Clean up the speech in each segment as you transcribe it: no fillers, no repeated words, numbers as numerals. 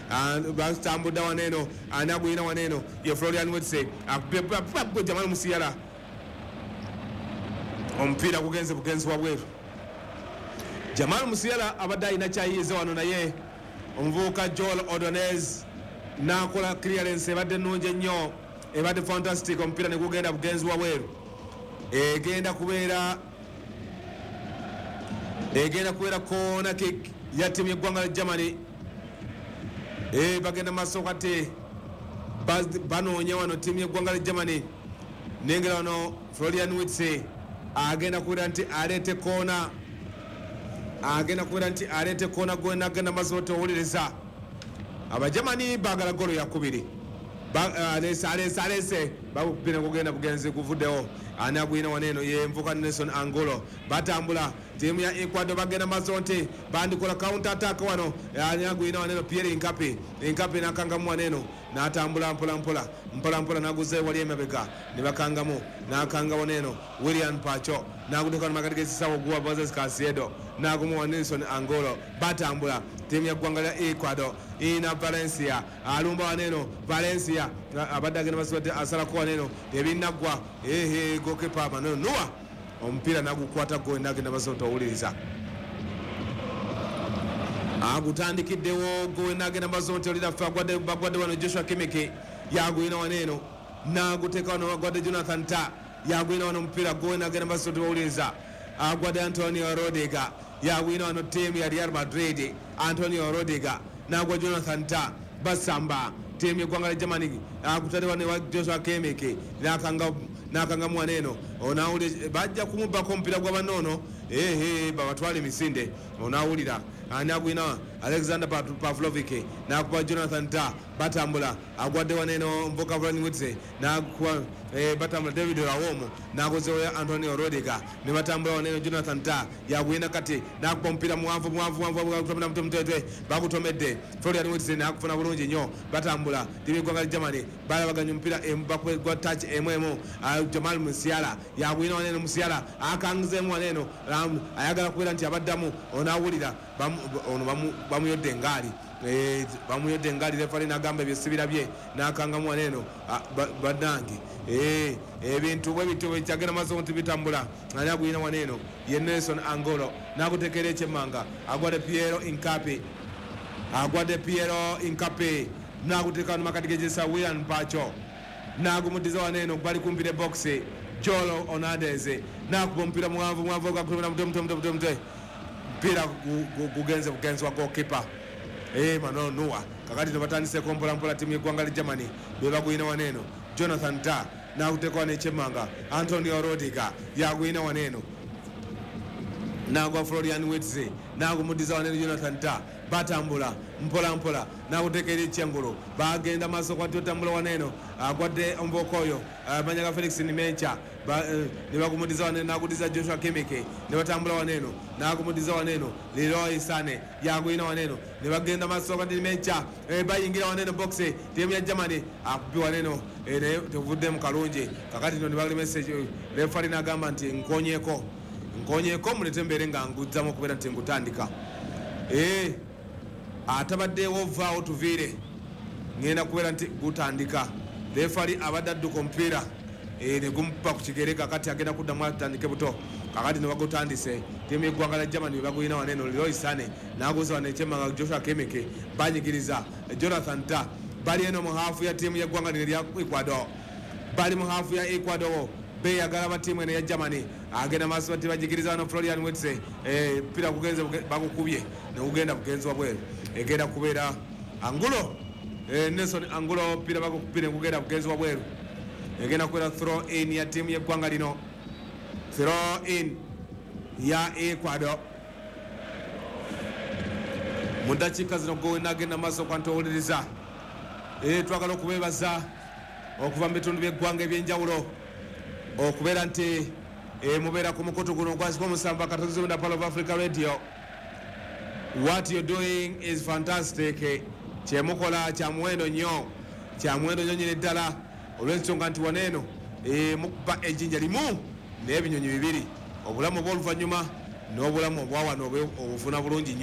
batambudde waneeno ani aguyina waneeno ye Florian Wetse akubye Jamal Musiala omupiira gugenze bugenzi wabweru Jamal Musiala abadde alina kyayiiza wano naye omuvubuka Joel Ordonez nakola clearance ebadde nnungi ennyo ebadde fantastic omupiira ne gugenda bugenzi wabweru egenda kubeera corner kick ya timu y'eggwanga lya Germany bagenda maaso kate banoonya wano timu y'eggwanga lya Germany nengera wano Florian Witze agenda kubeera nti aleete koona gwena agenda maaso otowuliriza Abajamani bagala golo yakubiri alese bakupira kugenda bugenzi kuvuddewo ani agwina waneeno ye Nvuka Nelson Angulo batambula timu ya Ecuador bagenda maaso nti bandikola counter attack wano ani agwina waneeno Pierre Nkapi nakangamu waneeno natambula mpola naguze wali emabega nibakangamu nakanga waneeno William Pacho nagutuka makati gesisawo guwa Moses Caicedo nagumu wa Nelson Angulo batambula timu ya ggwanga lya Ecuador ina Valencia alumba waneeno Valencia abadde agenda basibadde asalako waneeno ebinaggwa gokepa Manuel Noah omupiira nagukwata gwena agenda basota owuliriza agutandikiddewo gwena agenda basota olira ffe bagwadde wano Joshua Kimmich yagwina waneeno naguteeka wano bagwadde Jonathan Tah yagwina wano omupiira gwena agenda basota owuliriza agwadde Antonio Rodega yagwina wano timu ya Real Madrid Antonio Rodega nagwa Jonathan Tah basamba timu y'eggwanga lya Germany akutale wane wa Joshua Kimmich nakanga mwaneeno onawulira bajja kumubako omupiira gwa banoono babatwala emisinde onawulira ani agwina Alexander Pavlovic nakuba Jonathan Tah batambula agwadde waneeno Nvuka Florian Witze nakuba batambula David Rawomo nagozewo Antonio Rodega ne batambula waneeno Jonathan Tah yagwina kati nakuba omupiira muwanvu mutomete bagutomedde Florian Witze nakufuna bulungi nnyo batambula timu y'eggwanga lya Germany balabaganya omupiira gwa touch emu Jamal Musiala yagwina waneeno Musiala akangizemu waneeno ayagala kubeera nti abaddamu onawulira bamuyodde engaali refali nagamba ebyesibira bye nakangamu waneeno bannange ebintu bwe bityo bwekyagenda maaso nti bitambula ani agwina waneeno ye Nelson Angulo naguteekera ekyemmanga agwadde Piero Nkapi naguteeka wano makati gegesa William Pacho nagumuddiza waneeno bali kumpire box Joel Ordonez nakuba omupiira muwanvu gakutomera mutwe mpira gugenze bugenzi wa goalkeeper Manuel Noah kakati tebatandiseko mpolampola timu y'eggwanga lya Germany bebagwina waneeno Jonathan Tah nakuteeka wano ekyemmanga Antonio Rodega yagwina waneeno nagwa Florian Witze nagumuddiza waneeno Jonathan Tah batambula mpolampola nakuteekera ekyengulu bagenda maaso kwati otambula waneeno agwadde omuvubuka oyo Manyaga Felix Nimencha nebagumuddiza waneeno naguddiza Joshua Kimmich ne batambula waneeno nagumuddiza waneeno Leroy Sane yagwina waneeno ne bagenda maaso kwati Nimencha bayingira waneeno box timu ya Germany akubbi waneeno naye tevuddemu kalungi kakati no nebali message refali nagamba nti nkonyeeko mulete mbeere nga ngudzamu okubeera nti ngutandika atabaddewo vaawo tuviire ngenda kubeera nti gutandika refali abadde adduka omupiira ne gumupa ku kigere kakati agenda kuddamu atandike buto kakati ne bagutandise timu y'eggwanga lya Germany webaguyina waneeno Leroy Sane naguza wano ekyemmanga Joshua Kimmich banyigiriza Jonathan Tah bali eno mu haafu ya timu y'eggwanga lino lya Ecuador bali mu haafu ya Ecuador beyagala batiimu eno ya Germany agenda maaso bati bajigiriza wano Florian Witze mpira gugenze bagukubye ne gugenda bugenzi wabweru egenda kubeera Angulo Nelson Angulo mpira bagukubye gugenda bugenzi wabweru egenda kubeera throw in ya timu y'eggwanga lino throw in ya Ecuador mu ddakiika zino gowena agenda maaso kwantowuliriza twagala okubeebaza okuva mu bitundu by'eggwanga ebyenjawulo okubeera nti mubeera ku mukutu guno gwasika omusamba katozibunda Pearl of Africa Radio. What you're doing is fantastic. Kyemukola kya muwendo nnyo nyine ddala olw'ensonga nti waneeno mukuba ejjinja limu n'ebinyonyi bibiri, obulamu obw'oluvannyuma n'obulamu obwawano obufuna bulungi nnyo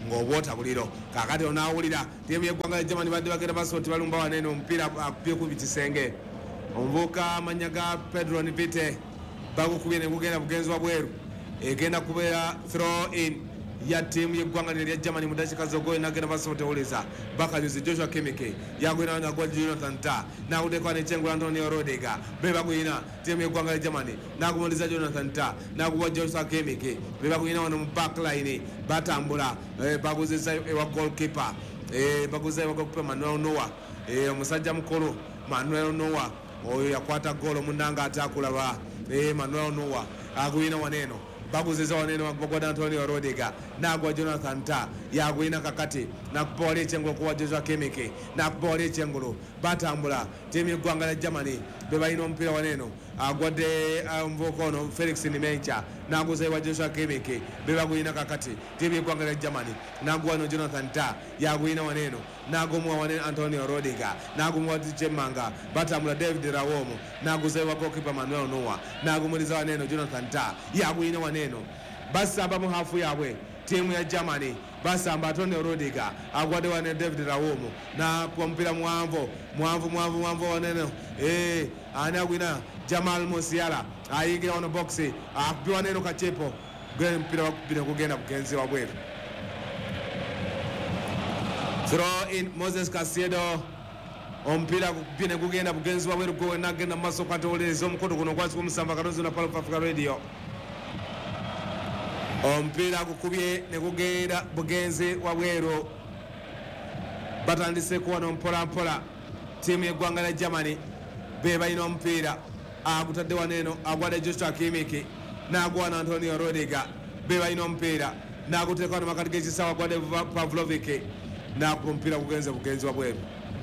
ng'obwota buliro kakati onaawulira tiimu yeggwanga lya Germany badde bagenda basoti balumba wanene omupiira akubye ku kisenge omuvubuka amanya ga Pedro Nivite bagukubye ne gugenda bugenzwa bweru egenda kubeera throw in ya tiimu yeggwanga lya Germany mu dakiika z'ogoye nagenda basotewuleza bakanyuzi Joshua Kimike yagwina nagwa Jonathan Ta nawudeko nekyengula Antonio Rodega be bagwina tiimu yeggwanga lya Germany nagumuliza Jonathan Ta naguwa Joshua Kimike be bagwina wano mu backline batambula baguzisa ewa goalkeeper baguza ewa goalkeeper Manuel Noah omusajja mukulu Manuel Noah oyo yakwata goal munanga atakulaba Manuel Noah agwina waneno baguziza waneno bagwada Antonio Rodega nagwa Jonathan Ta yagwina kakati nakupola ekyengulu kuwa Joshua Kimike nakupola ekyengulu batambula tiimu yeggwanga lya Germany be balina omupiira waneno agwadde omuvubuka ono Felix Nimencha naguza ewa Joshua Kimike be bagwina kakati tiimu yeggwanga lya Germany nagwa no Jonathan Ta yagwina waneno nagomwa waneno Antonio Rodega nagomwa Chemanga batambula David Rawomo naguza ewa goalkeeper Manuel Noah nagumuliza waneno Jonathan Ta yagwina waneno basamba mu hafu yabwe tiimu ya Germany basamba Antonio Rodega agwadde waneno David Rawomo na kwa mpira mwanvu waneno ani agwina Jamal Musiala ayingira wano boxi akubye waneno kachepo gwe mpira wakubire kugenda bugenzi wabweru throw in Moses Caicedo omupiira gubye ne gugenda bugenzi wabweru gwe nagenda mu maaso kwatewuliriza omukono guno gwasi kumusamba kalonzi na Palo Africa Radio omupiira gukubye ne gugenda bugenzi wabweru batandise kuwano mpolampola tiimu yeggwanga lya Germany be balina omupiira agutadde waneno agwadde Joshua Kimike nagwana Antonio Rodega be balina omupiira naguteeka wano makati g'ekisawa agwadde Pavlovic nakuba omupiira gugenze bugenzi wabweru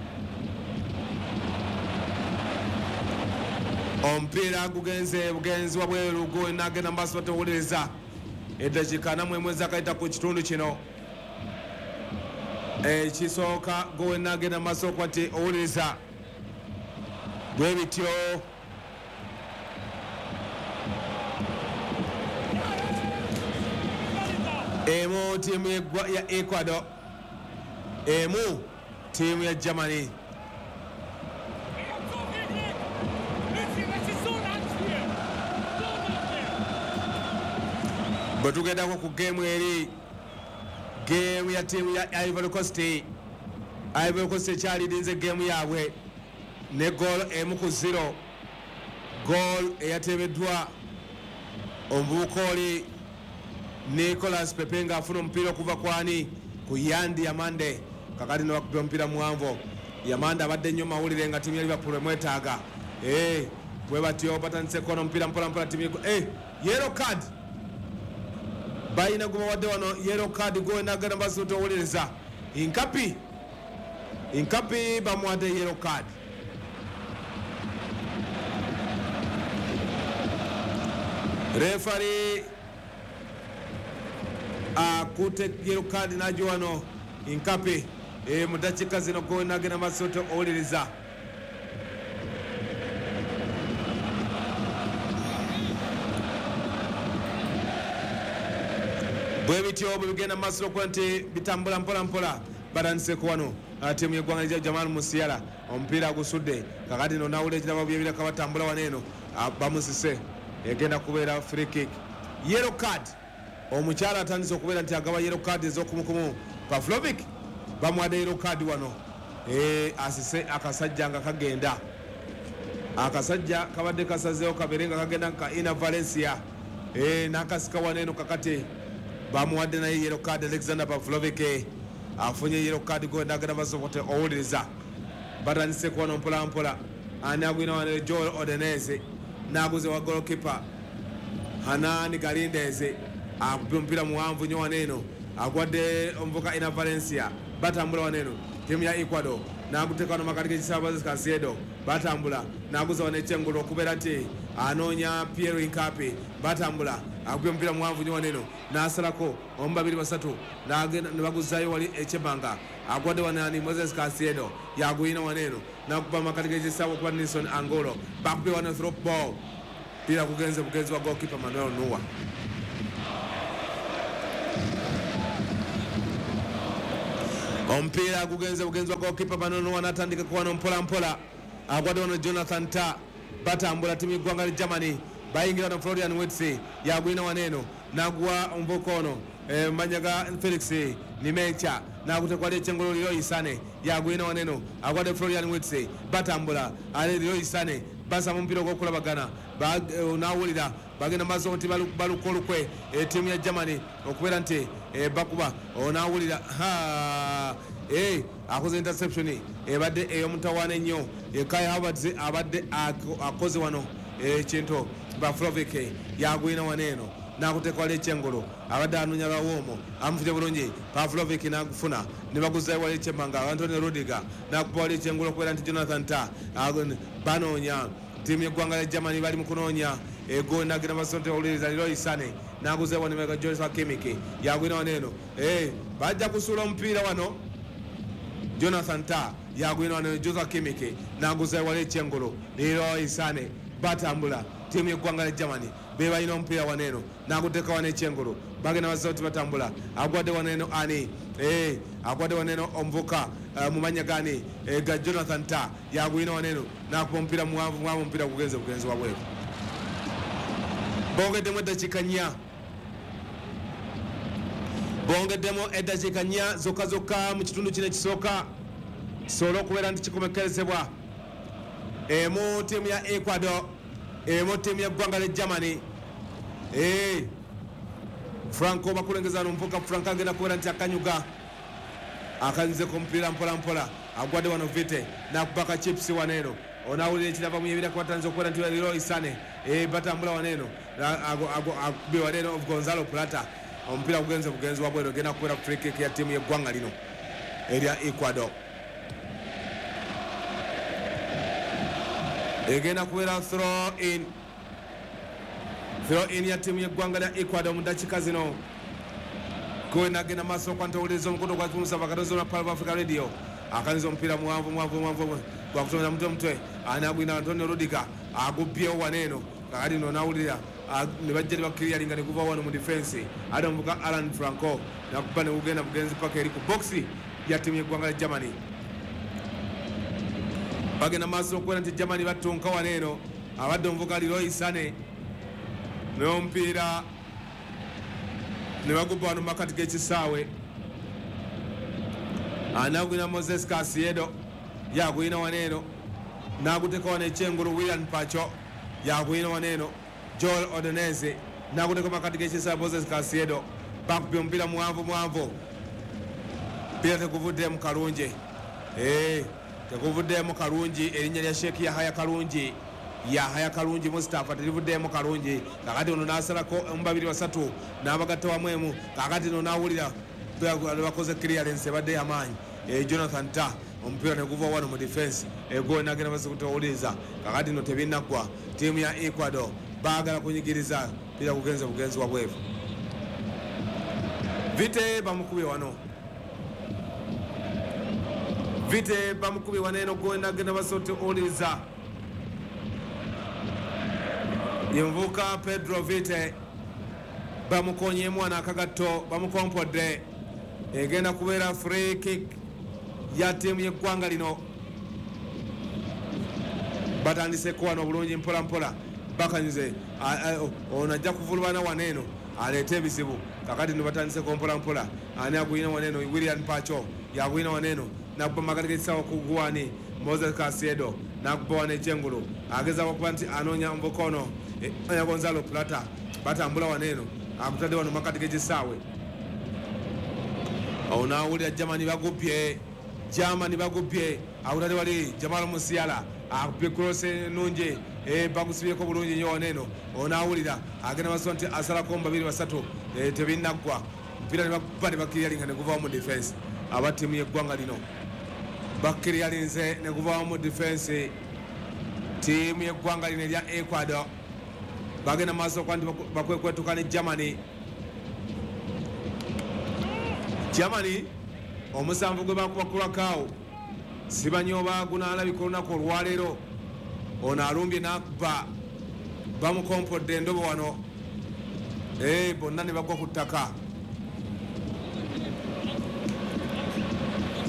omupiira gugenze bugenzi wabweru gwe nagenda mu maaso batewuliriza eddakiika namwemu ezakayita ku kitundu kino ekisooka gwe nagenda mu maaso kwati owuliriza bwe bityo emu tiimu ya Ecuador emu tiimu ya Germany bwe tugendako ku geemu eri geemu ya tiimu ya Ivory Coast ekyalidinze geemu yaabwe ne goal 1-0 goal eyatebeddwa omuvubuka oli Nicolas Pepe ng'afuna omupiira okuva kwani ku Yandi Yamande kakati ne bakubya omupiira muwanvu Yamande abadde nnyo mawulire nga tiimu ya Liverpool emwetaaga bwe batyo batandise kuona omupiira mpolampola tiimu yellow card bayina gubawadde wano yellow card gwe nagenda basuuta owuliriza Inkapi bamuwadde yellow card referee akute yellow card najo wano Inkapi mu dakiika zino gwe nagenda basuuta owuliriza bwe bityo bwe bigenda mu maaso okuba nti bitambula mpolampola batandiseko wano tiimu yeggwanga lya Jamal Musiala omupiira agusudde kakati no nawula ekirabo byebiraka batambula waneeno bamusise egenda kubeera free kick yellow card omukyala atandise okubeera nti agaba yellow card ez'okumukumu Pavlovic bamuwadde yellow card wano asise akasajja nga kagenda akasajja kabadde kasazeewo kabere nga kagenda ka Ina Valencia n'akasika waneeno kakati bamuwadde naye yellow card Alexander Pavlovic afunye yellow card go nagenda basobote owuliriza batandise kuwano mpolampola ani agwina wane Joel Odenese naguze wa goalkeeper Hanani Galindeze akubye omupiira muwanvu nnyo waneeno agwadde omuvuka Ina Valencia batambula waneeno tiimu ya Ecuador naguteeka wano makati g'ekisawa Caicedo batambula naguza wano ekyengulu okubeera nti anoonya Piero Incapi batambula akubye omupiira muwanvu nnyo waneeno n'asalako omu babiri basatu ne baguzaayo wali ekyebanga agwadde wanani Moses Caicedo yaguyina waneeno nakuba makati g'ekisawa okuba Nelson Angolo bakubye wano throw ball pira kugenze bugenzi wa goalkeeper Manuel Noah omupiira gugenze bugenzi wa goalkeeper bano wanatandika kuwano mpola mpola agwadde wano Jonathan Ta batambula timu y'eggwanga lya Germany bayingira na Florian Wirtz yagwina waneno nagwa omvukono manyaga Felix Nimecha nakutekwali ekyengolo liro isane yagwina waneno agwadde Florian Wirtz batambula ale liro isane basa mumpira ogwokulabagana nawulira bagenda maaso nti balukolukwe tiimu ya Germany okubeera nti bakuba onawulira akoze interception ebadde ey'omutawaana ennyo Kai Havertz abadde akoze wano ekintu Pavlovic yagwina waneeno nakutekwala ekyengolo abadde anoonya bawoomo amufuje bulungi Pavlovic nagufuna ne baguzayo wali ekyemmanga Antonio Rudiger nakupa wali ekyengolo okubeera nti Jonathan Ta banoonya tiimu y'eggwanga lya Germany bali mu kunoonya ego nagenda basonte oliriza liro isane naguzayo wanemega Joshua Kimmich yagwina waneeno bajja kusuula omupiira wano Jonathan Ta yagwina waneeno Joshua Kimmich naguzayo wali ekyengolo liro isane batambula tiimu y'eggwanga lya Germany bebalina omupiira waneeno naguteeka wane ekyengolo bagenda basauti batambula agwadde waneeno ani agwadde waneeno omuvuka mu manya gani ga Jonathan Ta yagwina waneeno nakupa omupiira muwanvu omupiira gugenze bugenzi wabweru bongeddemu eddakiika 4 bongeddemu eddakiika 4 zokka mu kitundu kino ekisooka kisobole okubeera nti kikomekerezebwa emu tiimu ya Ecuador emu tiimu y'eggwanga lya Germany Franco bakulengeza n'omuvuka Franco agenda kubeera nti akanyuga akanyize ku mupiira mpola mpola agwadde wano Vite nakubaka chips waneeno onawulira ekirava mu yebira kwatanze okubeera nti liro isane batambula waneeno akubi waneeno of Gonzalo Plata omupiira gugenze bugenzi wabweru egenda kubeera free kick ya tiimu y'eggwanga lino erya Ecuador egenda kubeera throw in ya tiimu y'eggwanga lya Ecuador mu dakiika zino kowe nagenda maaso okwantawuliriza omukono gwa Musava Katozo na Palva Africa Radio akanyiza omupiira muwanvu gwakutomera mutwe anagwina Antonio Rudiger agubyewo waneeno kakati no nawulira ne bajja bakiriyalinga ne guva wano mu defense ate omuvuka Alan Franco nakuba ne gugenda bugenzi paka eri ku boxi ya tiimu y'eggwanga lya Germany bagenda maaso okubeera nti Germany batunka waneeno abadde omuvuka liro isane n'omupiira ne baguba wano makati g'ekisaawe anagwina Moses Casiedo yagwina waneeno naguteeka wano ekyengulu William Pacho yagwina waneeno Joel Odonese naguteeka makati g'ekisaawe Moses Casiedo bakubye omupiira muwanvu mpira teguvuddemu kalungi teguvuddemu kalungi erinnya lya Sheikh Yahaya Kalungi Mustafa terivuddemu kalungi kakati ono nasalako omubabiri basatu n'abagatta wamu emu kakati no nawulira bakoze clearance ebadde y'amaanyi Jonathan Ta omupiira neguva wano mu defense egol nagenda basikutawuliza kakati no tebinaggwa tiimu ya Ecuador baagala kunyigiriza mpira gugenze bugenzi wabweru Vite bamukubye waneeno gol nagenda basikutawuliza Yemvuka Pedro Vite bamukonyemu wana akagatto bamukompodde egenda kubeera free kick ya tiimu y'eggwanga lino batandiseko wano obulungi mpola mpola bakanyize ono ajja kuvulubana waneeno aleeta ebizibu kakati no batandiseko mpola mpola ani agwina waneeno William Pacho yagwina waneeno nakuba makati g'ekisaawe kuguwani Moses Casiedo nakuba wana ekyengulu agezaako okuba nti anoonya mbukono ya Gonzalo Plata batambula waneeno akutadde wano makati g'ekisaawe onawulira Germany bagubye akutadde wali Jamal Musiala akupye cross nungi bagusibyeko bulungi nnyo waneeno onawulira agenda basoba nti asalako mbabiri basatu tebinaggwa mpira ne bakuba ne bakiriyalinga ne guvawo mu defense aba tiimu y'eggwanga lino bakiriyalinze ne guvawo mu defense tiimu y'eggwanga lino erya Ecuador bagenda maaso kwa nti bakwekwetuka ne Germany omusanvu gwe bakubakulakaawo sibanyooba gunaalabika olunaku olwaleero ono alumbye nakuba bamukompodde endobo wano bonna ne bagwa ku ttaka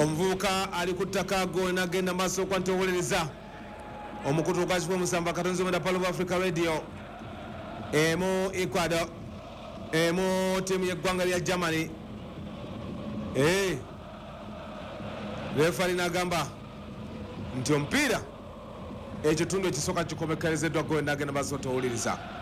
omuvubuka ali ku ttaka gwe nagenda maaso kwa ntowuliriza omukutu gwa kifu musamba katonzi omwenda palo of Africa Radio emu Ecuador emu tiimu y'eggwanga lya Germany refari n'agamba nti omupiira ekitundu ekisooka kikomekerezeddwa gwe nagenda maaso towuliriza